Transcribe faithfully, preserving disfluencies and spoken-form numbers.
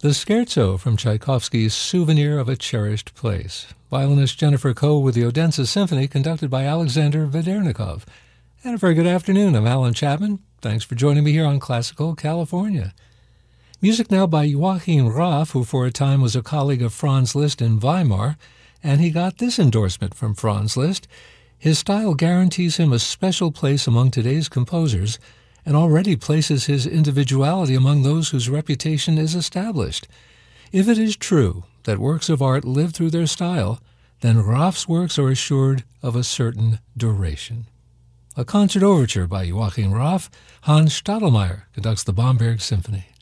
The Scherzo from Tchaikovsky's Souvenir of a Cherished Place. Violinist Jennifer Koh with the Odense Symphony, conducted by Alexander Vedernikov. And a very good afternoon. I'm Alan Chapman. Thanks for joining me here on Classical California. Music now by Joachim Raff, who for a time was a colleague of Franz Liszt in Weimar, and he got this endorsement from Franz Liszt. His style guarantees him a special place among today's composers, and already places his individuality among those whose reputation is established. If it is true that works of art live through their style, then Raff's works are assured of a certain duration. A concert overture by Joachim Raff. Hans Stadelmeier conducts the Bamberg Symphony.